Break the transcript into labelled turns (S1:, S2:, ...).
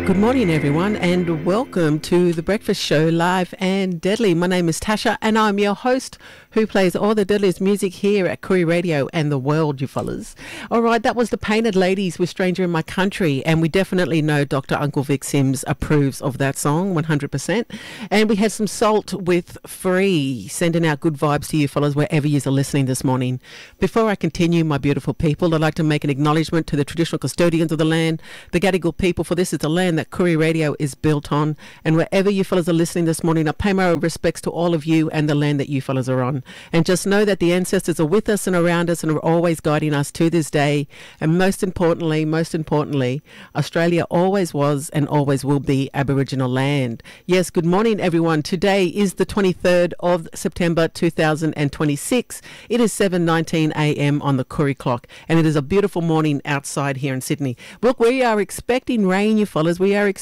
S1: Good morning, everyone, and welcome to The Breakfast Show, live and deadly. My name is Tasha, and I'm your host who plays all the deadliest music here at Koori Radio and the world, you fellas. All right, that was the Painted Ladies with Stranger in My Country, and we definitely know Dr. Uncle Vic Sims approves of that song 100%. And we had some Salt with Free, sending out good vibes to you fellas wherever you are listening this morning. Before I continue, my beautiful people, I'd like to make an acknowledgement to the traditional custodians of the land, the Gadigal people, for this is the land that Koori Radio is built on. And wherever you fellas are listening this morning, I pay my respects to all of you and the land that you fellas are on. And just know that the ancestors are with us and around us and are always guiding us to this day. And most importantly, Australia always was and always will be Aboriginal land. Yes, good morning, everyone. Today is the 23rd of September 2026. It is 7:19 a.m. on the Koori clock, and it is a beautiful morning outside here in Sydney. Look, we are expecting rain, you fellas. We are